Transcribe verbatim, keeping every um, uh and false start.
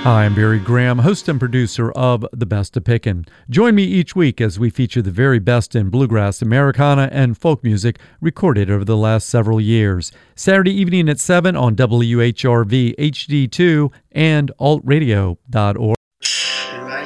Hi, I'm Barry Graham, host and producer of The Best of Pickin'. Join me each week as we feature the very best in bluegrass, Americana, and folk music recorded over the last several years. Saturday evening at seven on W H R V H D two and alt radio dot org.